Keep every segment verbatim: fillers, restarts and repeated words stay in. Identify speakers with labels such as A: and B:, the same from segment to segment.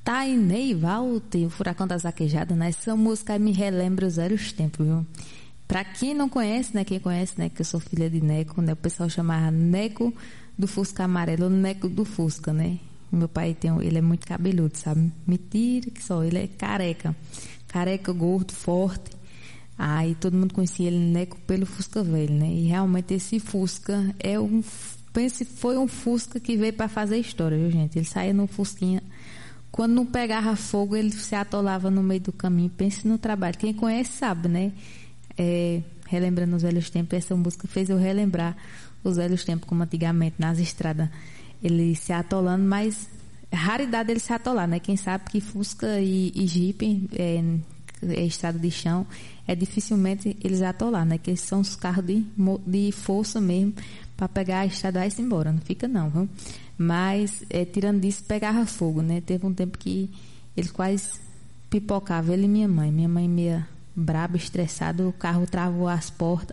A: Tá aí, Neival, tem o Furacão das Vaquejadas, né? Essa música me relembra os velhos tempos, viu? Pra quem não conhece, né? Quem conhece, né? Que eu sou filha de Neco, né? O pessoal chamava Neco do Fusca Amarelo, ou Neco do Fusca, né? Meu pai tem, ele é muito cabeludo, sabe? Mentira que só, ele é careca. Careca, gordo, forte. Aí todo mundo conhecia ele, Neco, pelo Fusca velho, né? E realmente esse Fusca é um... Pense, foi um Fusca que veio pra fazer história, viu, gente? Ele saía no Fusquinha... Quando não pegava fogo, ele se atolava no meio do caminho. Pense no trabalho. Quem conhece sabe, né? É, relembrando os velhos tempos, essa música fez eu relembrar os velhos tempos, como antigamente, nas estradas, ele se atolando, mas é raridade ele se atolar, né? Quem sabe que Fusca e, e Jeep, é, é estrada de chão, é dificilmente eles atolar, né? Que são os carros de, de força mesmo, para pegar a estrada e ir embora. Não fica não, viu? Mas, é, tirando disso, pegava fogo, né? Teve um tempo que ele quase pipocava, ele e minha mãe. Minha mãe meia braba, estressada, o carro travou as portas.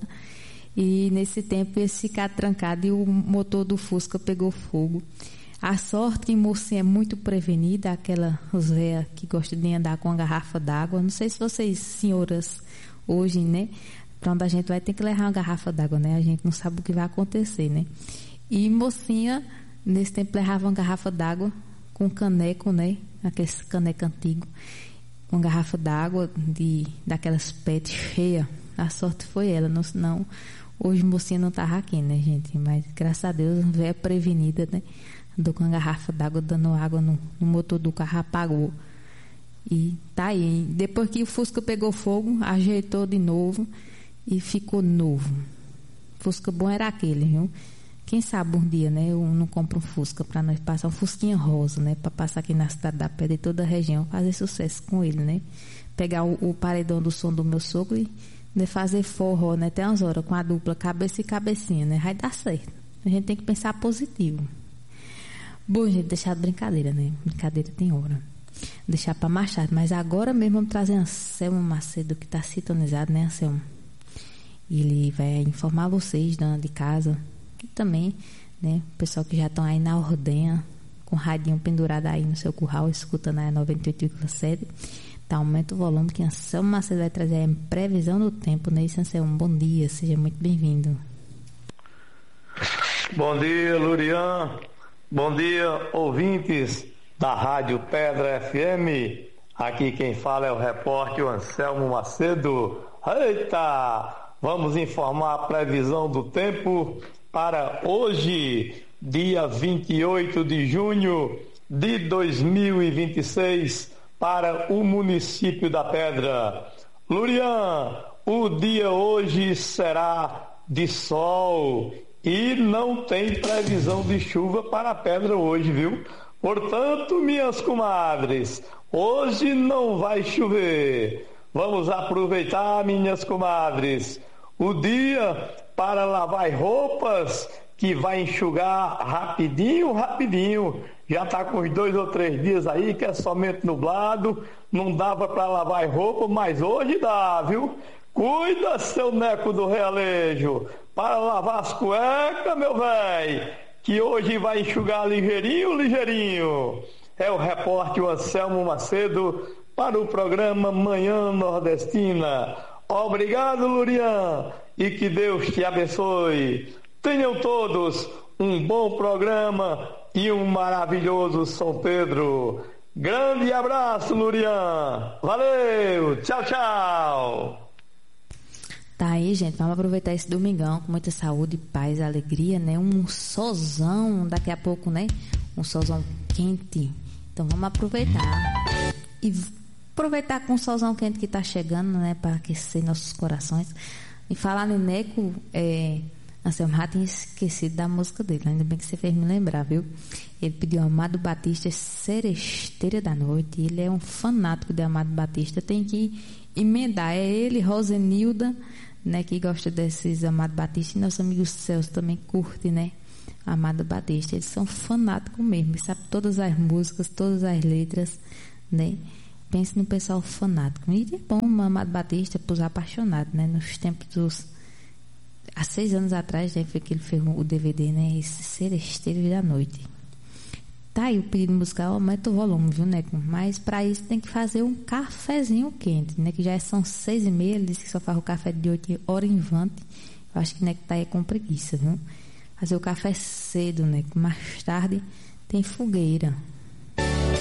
A: E nesse tempo eles ficaram trancados e o motor do Fusca pegou fogo. A sorte que mocinha é muito prevenida, aquela Zéia que gosta de andar com uma garrafa d'água. Não sei se vocês, senhoras, hoje, né? Para onde a gente vai, tem que levar uma garrafa d'água, né? A gente não sabe o que vai acontecer, né? E mocinha... Nesse tempo levava uma garrafa d'água com caneco, né? Aquele caneco antigo. Uma garrafa d'água de, daquelas pet cheia. A sorte foi ela, não, senão hoje mocinha não tava aqui, né, gente? Mas graças a Deus, veio prevenida, né? Andou com uma garrafa d'água, dando água no, no motor do carro, apagou. E tá aí. Depois que o Fusca pegou fogo, ajeitou de novo e ficou novo. Fusca bom era aquele, viu? Quem sabe um dia, né, eu não compro um Fusca para nós passar um Fusquinha rosa, né, para passar aqui na Cidade da Pedra e toda a região, fazer sucesso com ele, né, pegar o, o paredão do som do meu sogro e, né, fazer forró, né, até umas horas com a dupla cabeça e cabecinha, né, vai dar certo. A gente tem que pensar positivo. Bom, gente, deixar de brincadeira, né, brincadeira tem hora. Deixar para mais tarde, mas agora mesmo vamos trazer Anselmo Macedo, que está sintonizado, né, Anselmo? Ele vai informar vocês, dona de casa, e também, né, o pessoal que já estão aí na ordenha, com o radinho pendurado aí no seu curral, escutando aí a noventa e oito vírgula sete. Tá, aumenta o volume que Anselmo Macedo vai trazer a previsão do tempo, né? Isso, Anselmo, bom dia, seja muito bem-vindo.
B: Bom dia, Lurian. Bom dia, ouvintes da Rádio Pedra F M. Aqui quem fala é o repórter Anselmo Macedo. Eita! Vamos informar a previsão do tempo para hoje, dia vinte e oito de junho de dois mil e vinte e seis, para o município da Pedra. Lurian, o dia hoje será de sol e não tem previsão de chuva para a Pedra hoje, viu? Portanto, minhas comadres, hoje não vai chover. Vamos aproveitar, minhas comadres, o dia para lavar roupas, que vai enxugar rapidinho, rapidinho. Já está com uns dois ou três dias aí que é somente nublado, não dava para lavar roupa, mas hoje dá, viu? Cuida, seu Neco do Realejo, para lavar as cuecas, meu velho, que hoje vai enxugar ligeirinho, ligeirinho. É o repórter Anselmo Macedo para o programa Manhã Nordestina. Obrigado, Lurian, e que Deus te abençoe. Tenham todos um bom programa e um maravilhoso São Pedro. Grande abraço, Lurian. Valeu, tchau, tchau.
A: Tá aí, gente, vamos aproveitar esse domingão com muita saúde, paz, alegria, né? Um solzão daqui a pouco, né? Um solzão quente. Então vamos aproveitar. E aproveitar com o solzão quente que está chegando, né, para aquecer nossos corações. E falar no Neco, é, Anselmo já tinha esquecido da música dele, ainda bem que você fez me lembrar, viu? Ele pediu Amado Batista, Seresteira da Noite. Ele é um fanático de Amado Batista, tem que emendar. É ele, Rosenilda, né, que gosta desses Amado Batista, e nosso amigo Celso também curte, né, Amado Batista. Eles são fanáticos mesmo, sabe todas as músicas, todas as letras, né? Pense no pessoal fanático. E é bom, Amado Batista, para os apaixonados, né? Nos tempos dos... Há seis anos atrás, né, foi que ele fez o D V D, né? Esse Seresteiro da Noite. Tá aí o pedido musical, aumenta o volume, viu, Neco? Mas para isso tem que fazer um cafezinho quente, né? Que já são seis e meia, ele disse que só faz o café de oito horas em vante. Eu acho que Neco tá aí com preguiça, viu? Fazer o café cedo, Neco. Mais tarde tem fogueira.